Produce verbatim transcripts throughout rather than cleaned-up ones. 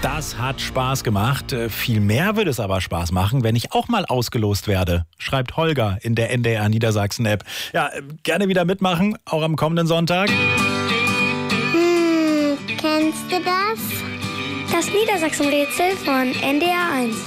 Das hat Spaß gemacht. Äh, Viel mehr würde es aber Spaß machen, wenn ich auch mal ausgelost werde, schreibt Holger in der N D R Niedersachsen-App. Ja, äh, gerne wieder mitmachen, auch am kommenden Sonntag. Hm, kennst du das? Das Niedersachsen-Rätsel von N D R eins.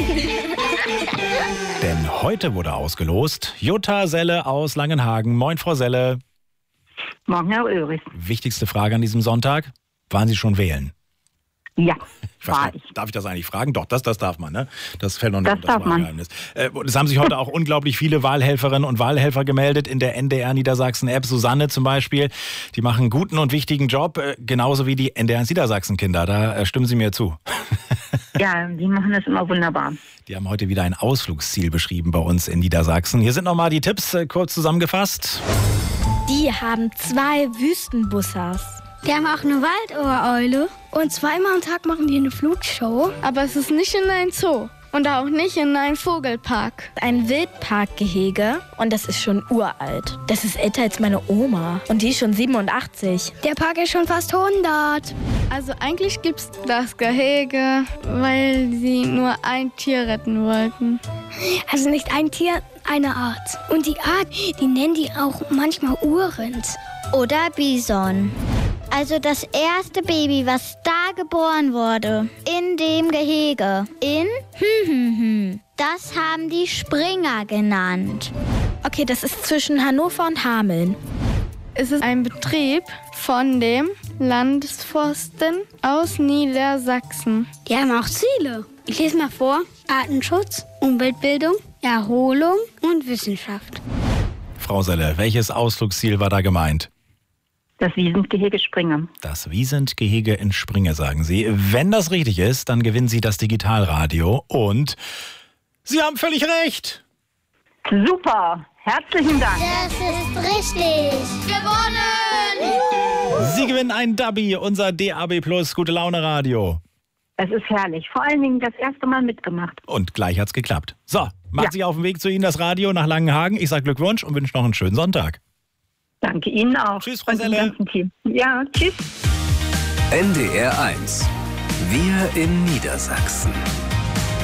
Denn heute wurde ausgelost Jutta Selle aus Langenhagen. Moin, Frau Selle. Morgen, Herr Ulrich. Wichtigste Frage an diesem Sonntag. Waren Sie schon wählen? Ja, Ich weiß war nicht, ich. darf ich das eigentlich fragen? Doch, das, das darf man, ne? Das fällt noch nicht Das unter das darf man. Wahlgeheimnis. Äh, es haben sich heute auch unglaublich viele Wahlhelferinnen und Wahlhelfer gemeldet in der N D R Niedersachsen-App. Susanne zum Beispiel, die machen einen guten und wichtigen Job, äh, genauso wie die N D R Niedersachsen-Kinder. Da äh, stimmen Sie mir zu. Ja, die machen das immer wunderbar. Die haben heute wieder ein Ausflugsziel beschrieben bei uns in Niedersachsen. Hier sind nochmal die Tipps, äh, kurz zusammengefasst. Die haben zwei Wüstenbussers. Die haben auch eine Waldohreule. Und zweimal am Tag machen die eine Flugshow. Aber es ist nicht in ein Zoo und auch nicht in einen Vogelpark. Ein Wildparkgehege und das ist schon uralt. Das ist älter als meine Oma und die ist schon siebenundachtzig. Der Park ist schon fast hundert. Also eigentlich gibt es das Gehege, weil sie nur ein Tier retten wollten. Also nicht ein Tier, eine Art. Und die Art, die nennen die auch manchmal Urrind. Oder Bison. Also das erste Baby, was da geboren wurde, in dem Gehege, in hm, hm, hm, das haben die Springer genannt. Okay, das ist zwischen Hannover und Hameln. Es ist ein Betrieb von dem Landesforsten aus Niedersachsen. Die haben auch Ziele. Ich lese mal vor. Artenschutz, Umweltbildung, Erholung und Wissenschaft. Frau Selle, welches Ausflugsziel war da gemeint? Das Wiesentgehege Springer. Das Wiesentgehege in Springe, sagen Sie. Wenn das richtig ist, dann gewinnen Sie das Digitalradio und Sie haben völlig recht. Super, herzlichen Dank. Das ist richtig. Gewonnen! Sie gewinnen ein Dubby, unser D A B Plus Gute Laune Radio. Es ist herrlich. Vor allen Dingen das erste Mal mitgemacht. Und gleich hat's geklappt. So, macht Ja. sich auf den Weg zu Ihnen das Radio nach Langenhagen. Ich sage Glückwunsch und wünsche noch einen schönen Sonntag. Danke Ihnen auch. Tschüss, Frau Und dem Selle. ganzen Team. Ja, tschüss. N D R eins. Wir in Niedersachsen.